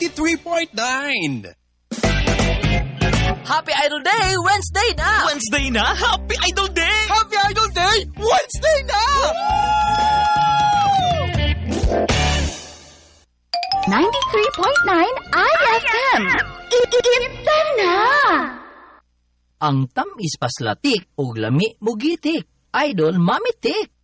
93.9. Happy Idol Day, Wednesday na! Wednesday na? Happy Idol Day! Happy Idol Day! Wednesday na! 93.9 IFM. Iba na! Ang tamis paslatik o lami mugitik. Idol mamitik.